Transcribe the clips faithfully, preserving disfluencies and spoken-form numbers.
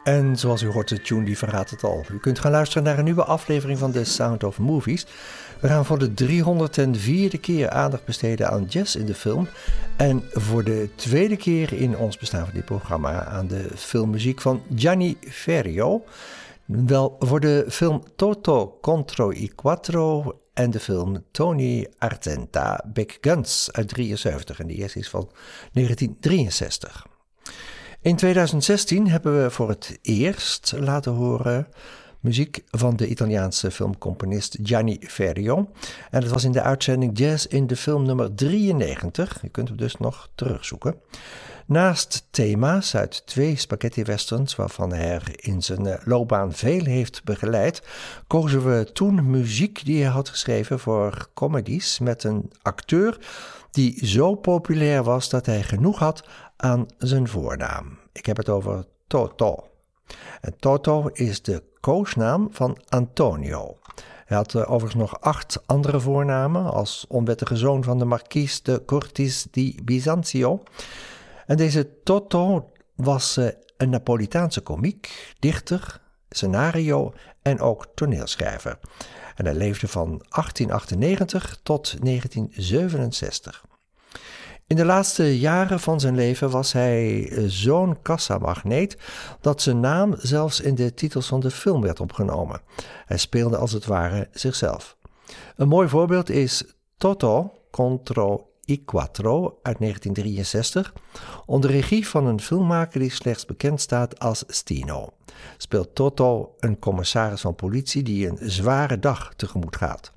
En zoals u hoort, de tune die verraadt het al. U kunt gaan luisteren naar een nieuwe aflevering van The Sound of Movies. We gaan voor de driehonderdvierde keer aandacht besteden aan jazz in de film. En voor de tweede keer in ons bestaan van dit programma aan de filmmuziek van Gianni Ferrio. Wel voor de film Toto contro i Quattro en de film Tony Argenta Big Guns uit drieënzeventig. En die eerste is van negentien drieënzestig. In tweeduizend zestien hebben we voor het eerst laten horen muziek van de Italiaanse filmcomponist Gianni Ferrio. En dat was in de uitzending Jazz in de film nummer drieënnegentig. Je kunt hem dus nog terugzoeken. Naast thema's uit twee spaghetti-westerns, waarvan hij er in zijn loopbaan veel heeft begeleid, kozen we toen muziek die hij had geschreven voor comedies met een acteur die zo populair was dat hij genoeg had aan zijn voornaam. Ik heb het over Toto. En Toto is de koosnaam van Antonio. Hij had uh, overigens nog acht andere voornamen als onwettige zoon van de Marquis de Curtis di Bisanzio. En deze Toto was uh, een Napolitaanse komiek, dichter, scenario en ook toneelschrijver. En hij leefde van achttien achtennegentig tot negentien zevenenzestig. In de laatste jaren van zijn leven was hij zo'n kassamagneet dat zijn naam zelfs in de titels van de film werd opgenomen. Hij speelde als het ware zichzelf. Een mooi voorbeeld is Toto contro i Quattro uit negentien drieënzestig, onder regie van een filmmaker die slechts bekend staat als Stino. Speelt Toto een commissaris van politie die een zware dag tegemoet gaat.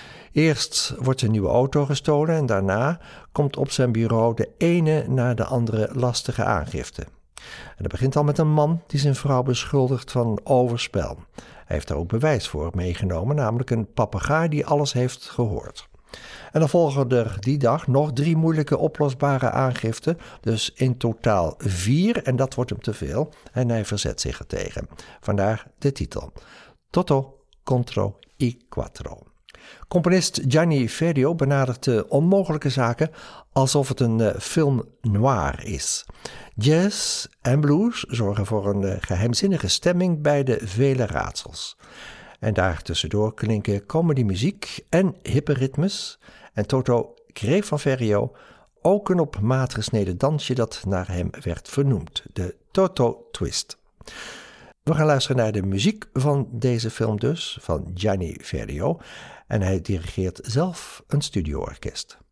Eerst wordt zijn nieuwe auto gestolen en daarna komt op zijn bureau de ene na de andere lastige aangifte. En dat begint al met een man die zijn vrouw beschuldigt van overspel. Hij heeft daar ook bewijs voor meegenomen, namelijk een papegaai die alles heeft gehoord. En dan volgen er die dag nog drie moeilijke oplosbare aangiften, dus in totaal vier, en dat wordt hem te veel en hij verzet zich ertegen. Vandaar de titel: Toto contro i Quattro. Componist Gianni Ferrio benadert de onmogelijke zaken alsof het een uh, film noir is. Jazz en blues zorgen voor een uh, geheimzinnige stemming bij de vele raadsels. En daartussendoor klinken comedymuziek en hippe ritmes. En Toto kreeg van Ferrio ook een op maat gesneden dansje dat naar hem werd vernoemd, de Toto Twist. We gaan luisteren naar de muziek van deze film dus, van Gianni Ferrio. En hij dirigeert zelf een studioorkest.